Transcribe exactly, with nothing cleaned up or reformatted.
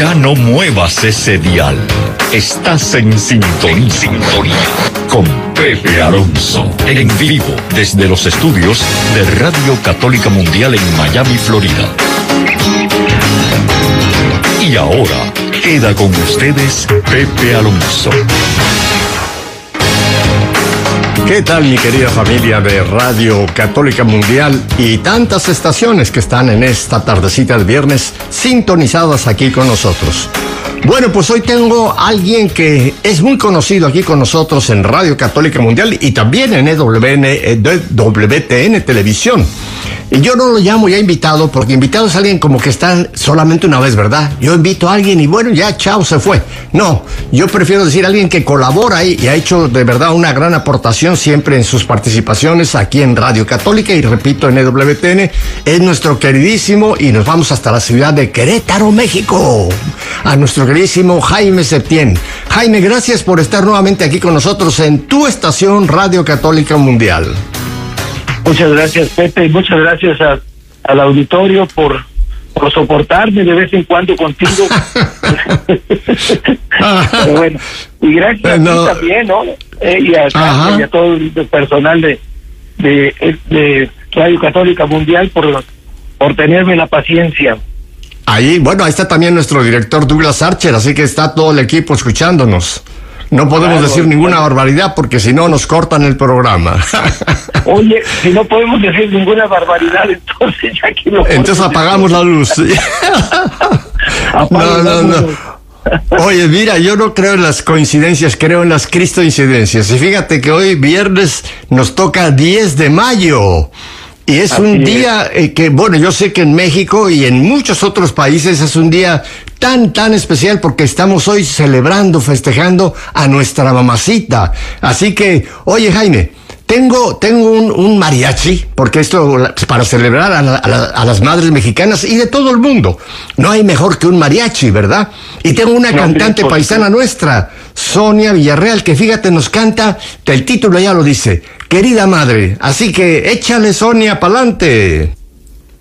Ya no muevas ese dial. Estás en sintonía, en sintonía con Pepe Alonso. En vivo desde los estudios de Radio Católica Mundial en Miami, Florida. Y ahora queda con ustedes Pepe Alonso. ¿Qué tal, mi querida familia de Radio Católica Mundial y tantas estaciones que están en esta tardecita de viernes sintonizadas aquí con nosotros? Bueno, pues hoy tengo a alguien que es muy conocido aquí con nosotros en Radio Católica Mundial y también en E W N, eh, W T N Televisión. Y yo no lo llamo ya invitado, porque invitado es alguien como que está solamente una vez, ¿verdad? Yo invito a alguien y bueno, ya, chao, se fue. No, yo prefiero decir a alguien que colabora y, y ha hecho de verdad una gran aportación siempre en sus participaciones aquí en Radio Católica y repito, en E W T N. Es nuestro queridísimo, y nos vamos hasta la ciudad de Querétaro, México, a nuestro queridísimo Jaime Septién. Jaime, gracias por estar nuevamente aquí con nosotros en tu estación Radio Católica Mundial. Muchas gracias, Pepe, y muchas gracias a, al auditorio por, por soportarme de vez en cuando contigo. Pero bueno, y gracias no. a ti también, ¿no? Eh, y, a, y a todo el personal de, de, de Radio Católica Mundial por, por tenerme la paciencia. Ahí, bueno, ahí está también nuestro director Douglas Archer, así que está todo el equipo escuchándonos. No podemos claro, decir ninguna claro. barbaridad porque si no nos cortan el programa. Oye, si no podemos decir ninguna barbaridad, entonces ya que lo Entonces apagamos la luz. no, no, no. Oye, mira, yo no creo en las coincidencias, creo en las cristoincidencias. Y fíjate que hoy viernes nos toca diez de mayo. Y es Así un día eh, que, bueno, yo sé que en México y en muchos otros países es un día tan, tan especial porque estamos hoy celebrando, festejando a nuestra mamacita. Así que, oye, Jaime, tengo, tengo un, un mariachi, porque esto para celebrar a, la, a, la, a las madres mexicanas y de todo el mundo. No hay mejor que un mariachi, ¿verdad? Y tengo una no, cantante paisana nuestra, Sonia Villarreal, que fíjate, nos canta, el título ya lo dice, Querida Madre. Así que échale, Sonia, pa'lante.